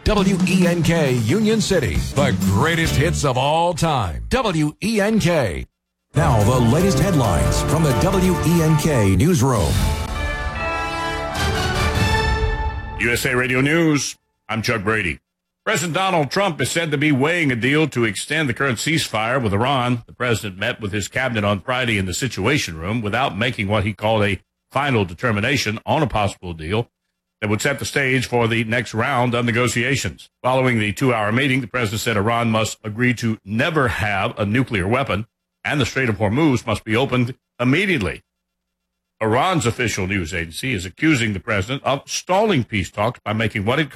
WENK Union City, the greatest hits of all time. WENK. Now the latest headlines from the WENK newsroom. USA Radio News, I'm Chuck Brady. President Donald Trump is said to be weighing a deal to extend the current ceasefire with Iran. The president met with his cabinet on Friday in the Situation Room without making what he called a final determination on a possible deal that would set the stage for the next round of negotiations. Following the 2-hour meeting, the president said Iran must agree to never have a nuclear weapon, and the Strait of Hormuz must be opened immediately. Iran's official news agency is accusing the president of stalling peace talks by making what it